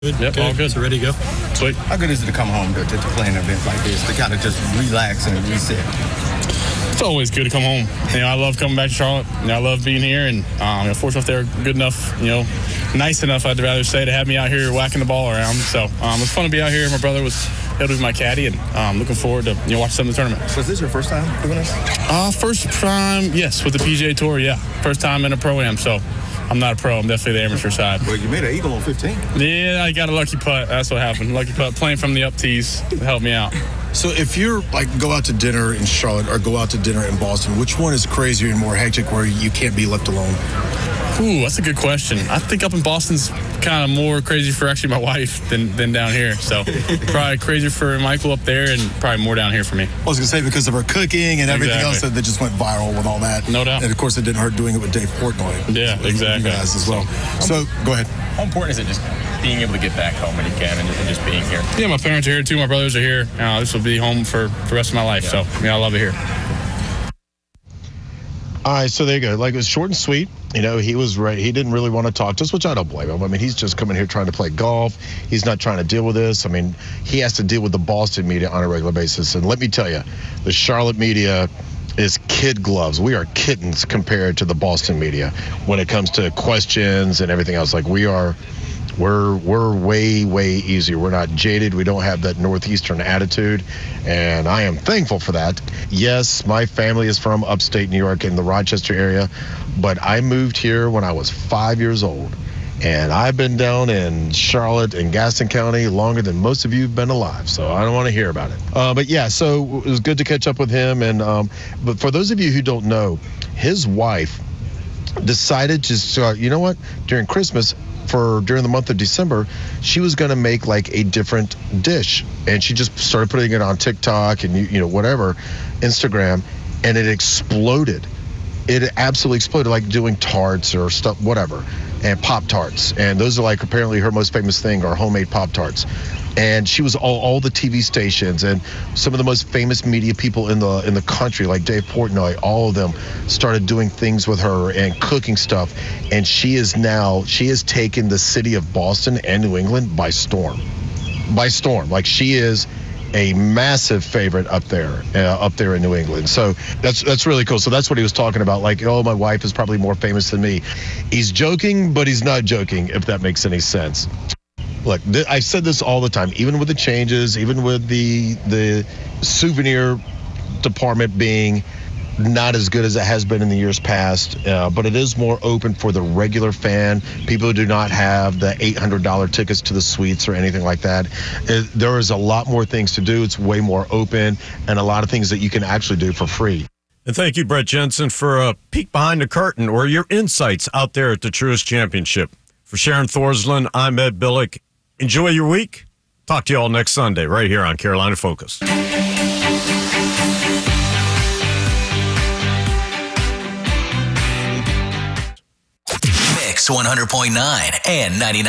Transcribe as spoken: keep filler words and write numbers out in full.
Good, yep, good. all good. So ready to go? Sweet. How good is it to come home to, to, to play an event like this, to kind of just relax and reset? It's always good to come home. You know, I love coming back to Charlotte. You know, I love being here, and um, you know, fortunate they're good enough, you know, nice enough, I'd rather say, to have me out here whacking the ball around. So um, it's fun to be out here. My brother was able to be my caddy, and um, looking forward to you know watch some of the tournament. Was this your first time doing this? Uh, first time, yes, with the P G A Tour, yeah. First time in a pro-am, so I'm not a pro. I'm definitely the amateur side. Well, you made an eagle on fifteen. Yeah, I got a lucky putt. That's what happened. Lucky putt, playing from the up tees helped me out. So if you're, like, go out to dinner in Charlotte or go out to dinner in Boston, which one is crazier and more hectic where you can't be left alone? Ooh, that's a good question. I think up in Boston's kind of more crazy for actually my wife than, than down here. So probably crazier for Michael up there and probably more down here for me. I was going to say because of her cooking and everything Exactly. else that, that just went viral with all that. No doubt. And, of course, it didn't hurt doing it with Dave Portnoy. Yeah, You exactly. guys as well. So, go ahead. How important is it just being able to get back home when you can and just, and just being here? Yeah, my parents are here too. My brothers are here. Uh, this will be home for, for the rest of my life. Yeah. So, yeah, I love it here. All right, so there you go. Like, it was short and sweet. You know, he was right. He didn't really want to talk to us, which I don't blame him. I mean, he's just coming here trying to play golf. He's not trying to deal with this. I mean, he has to deal with the Boston media on a regular basis. And let me tell you, the Charlotte media is kid gloves. We are kittens compared to the Boston media when it comes to questions and everything else. Like, we are... We're we're way, way easier. We're not jaded. We don't have that Northeastern attitude, and I am thankful for that. Yes, my family is from upstate New York in the Rochester area, but I moved here when I was five years old, and I've been down in Charlotte and Gaston County longer than most of you have been alive, so I don't want to hear about it. Uh, but, yeah, so it was good to catch up with him. And um, but for those of you who don't know, his wife decided to start, you know what, during Christmas, for during the month of December, she was going to make like a different dish, and she just started putting it on TikTok and you, you know whatever, Instagram, and it exploded. It absolutely exploded, like doing tarts or stuff, whatever, and Pop-Tarts, and those are like apparently her most famous thing are homemade Pop-Tarts. And she was all, all the T V stations and some of the most famous media people in the in the country, like Dave Portnoy, all of them started doing things with her and cooking stuff. And she is now, she has taken the city of Boston and New England by storm. By storm. Like, she is a massive favorite up there, uh, up there in New England. So that's that's really cool. So that's what he was talking about. Like, oh, my wife is probably more famous than me. He's joking, but he's not joking, if that makes any sense. Look, th- I said this all the time, even with the changes, even with the the souvenir department being not as good as it has been in the years past, uh, but it is more open for the regular fan, people who do not have the eight hundred dollars tickets to the suites or anything like that. It, there is a lot more things to do. It's way more open, and a lot of things that you can actually do for free. And thank you, Brett Jensen, for a peek behind the curtain or your insights out there at the Truist Championship. For Sharon Thorsland, I'm Ed Billick. Enjoy your week. Talk to you all next Sunday right here on Carolina Focus. Mix one hundred point nine and ninety-nine.